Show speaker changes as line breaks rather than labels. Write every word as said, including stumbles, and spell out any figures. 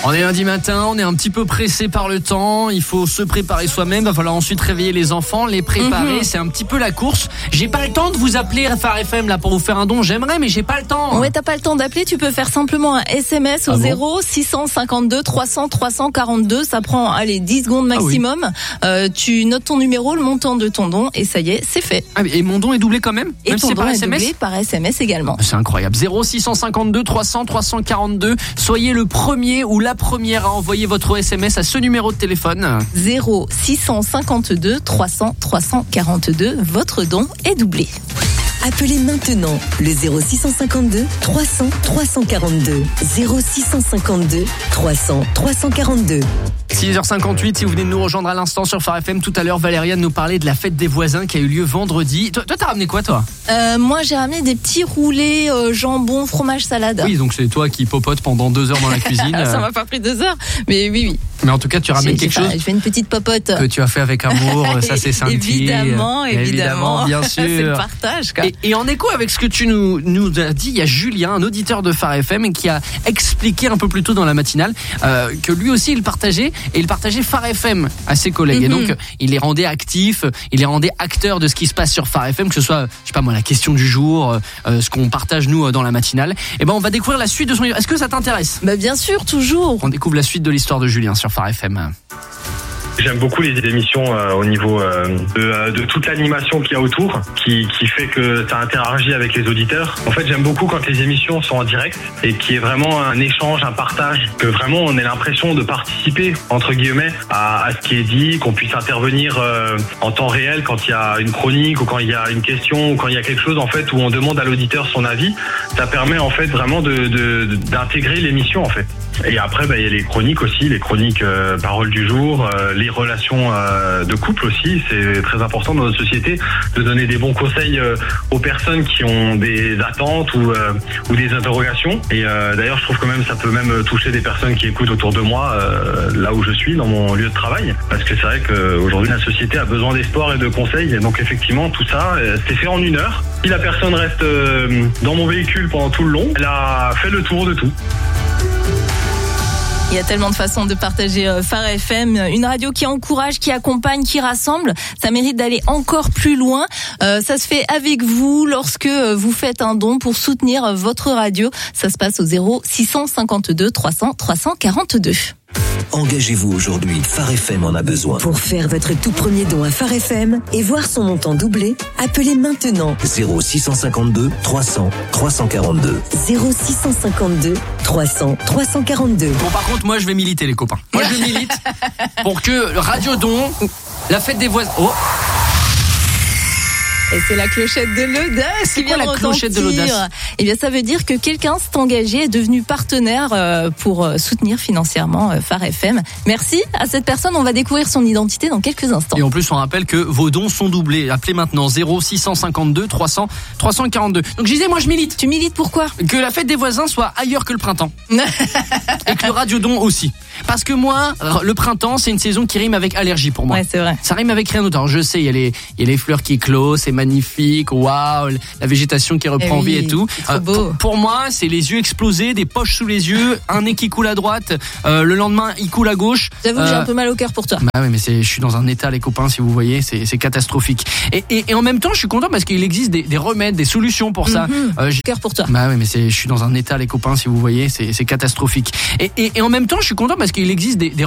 On est lundi matin, on est un petit peu pressé par le temps, il faut se préparer soi-même, va falloir ensuite réveiller les enfants, les préparer, mm-hmm. c'est un petit peu la course. J'ai pas le temps de vous appeler Phare F M là pour vous faire un don, j'aimerais mais j'ai pas le temps.
Ouais, t'as pas le temps d'appeler, tu peux faire simplement un S M S au ah bon zéro six cent cinquante-deux trois cents trois cent quarante-deux, ça prend allez dix secondes maximum. Ah oui. euh, tu notes ton numéro, le montant de ton don et ça y est, c'est fait.
Ah, et mon don est doublé quand même,
et
même
ton
si c'est
don
par
est
S M S
doublé par S M S également.
C'est incroyable. zéro six cent cinquante-deux trois cents trois cent quarante-deux, soyez le premier ou la première à envoyer votre S M S à ce numéro de téléphone.
zéro six cent cinquante-deux trois cents trois cent quarante-deux, votre don est doublé.
Appelez maintenant le zéro six cent cinquante-deux trois cents trois cent quarante-deux. zéro six cent cinquante-deux trois cents trois cent quarante-deux.
six heures cinquante-huit, si vous venez de nous rejoindre à l'instant sur Phare F M, tout à l'heure Valériane nous parlait de la fête des voisins qui a eu lieu vendredi. Toi, toi t'as ramené quoi toi
euh, Moi j'ai ramené des petits roulés, euh, jambon, fromage, salade.
Oui, donc c'est toi qui popote pendant deux heures dans la cuisine.
Ça m'a pas pris deux heures, mais oui oui.
Mais en tout cas tu ramènes
j'ai,
quelque
j'ai
chose
Je fais une petite popote
que tu as fait avec amour, ça c'est scintille.
Évidemment, évidemment,
évidemment, bien sûr.
C'est le partage quoi.
Et, et en écho avec ce que tu nous, nous as dit, il y a Julien, un auditeur de Phare F M qui a expliqué un peu plus tôt dans la matinale euh, que lui aussi il partageait et il partageait Phare F M à ses collègues. Mm-hmm. Et donc il les rendait actifs, il les rendait acteurs de ce qui se passe sur Phare F M, que ce soit, je sais pas moi, la question du jour, euh, ce qu'on partage nous dans la matinale. Et ben on va découvrir la suite de son. Est-ce que ça t'intéresse ?
Bah bien sûr, toujours.
On découvre la suite de l'histoire de Julien sur Phare F M.
J'aime beaucoup les émissions euh, au niveau euh, de, euh, de toute l'animation qu'il y a autour, qui, qui fait que ça interagit avec les auditeurs. En fait, j'aime beaucoup quand les émissions sont en direct et qu'il y ait vraiment un échange, un partage, que vraiment on ait l'impression de participer, entre guillemets, à, à ce qui est dit, qu'on puisse intervenir euh, en temps réel quand il y a une chronique ou quand il y a une question ou quand il y a quelque chose en fait où on demande à l'auditeur son avis. Ça permet en fait vraiment de, de, d'intégrer l'émission en fait. Et après, bah, il y a les chroniques aussi, les chroniques euh, paroles du jour, euh, les relations euh, de couple aussi. C'est très important dans notre société de donner des bons conseils euh, aux personnes qui ont des attentes ou, euh, ou des interrogations. Et euh, d'ailleurs, je trouve quand même ça peut même toucher des personnes qui écoutent autour de moi, euh, là où je suis, dans mon lieu de travail. Parce que c'est vrai qu'aujourd'hui, la société a besoin d'espoir et de conseils. Et donc effectivement, tout ça, euh, c'est fait en une heure. Si la personne reste euh, dans mon véhicule pendant tout le long, elle a fait le tour de tout.
Il y a tellement de façons de partager Phare F M, une radio qui encourage, qui accompagne, qui rassemble. Ça mérite d'aller encore plus loin. Euh, ça se fait avec vous lorsque vous faites un don pour soutenir votre radio. Ça se passe au zéro six cent cinquante-deux trois cents trois cent quarante-deux.
Engagez-vous aujourd'hui, Phare F M en a besoin.
Pour faire votre tout premier don à Phare F M et voir son montant doublé, appelez maintenant
zéro six cent cinquante-deux trois cents trois cent quarante-deux.
zéro six cent cinquante-deux trois cents trois cent quarante-deux.
Bon, par contre, moi je vais militer les copains. Moi je milite pour que Radio Don, la fête des voisins. Oh.
Et c'est la clochette de l'audace.
C'est quoi la clochette de l'audace ?
Eh bien, ça veut dire que quelqu'un s'est engagé, est devenu partenaire pour soutenir financièrement Phare F M. Merci à cette personne. On va découvrir son identité dans quelques instants.
Et en plus, on rappelle que vos dons sont doublés. Appelez maintenant zéro six cent cinquante-deux trois cents trois cent quarante-deux. Donc, je disais, moi, je milite.
Tu milites pourquoi ?
Que la fête des voisins soit ailleurs que le printemps. Et que le Radio Don aussi. Parce que moi, le printemps, c'est une saison qui rime avec allergie pour moi.
Ouais, c'est vrai.
Ça rime avec rien d'autre. Alors, je sais, il y a les, il y a les fleurs qui éclosent, c'est magnifique, waouh, la végétation qui reprend
eh oui,
vie et tout.
C'est trop beau.
Euh, pour, pour moi, c'est les yeux explosés, des poches sous les yeux, un nez qui coule à droite, euh, le lendemain, il coule à gauche.
J'avoue que euh, j'ai un peu mal au cœur pour toi.
Bah oui, mais c'est, je suis dans un état, les copains, si vous voyez, c'est, c'est catastrophique. Et, et, et en même temps, je suis content parce qu'il existe des, des remèdes, des solutions pour ça.
Mm-hmm.
Euh, j'ai...
cœur pour toi.
Bah oui, mais c'est, je suis dans un état, les copains, si vous voyez, c'est, c'est catastrophique. Et, et, et en même temps, je suis content parce qu'il existe des, des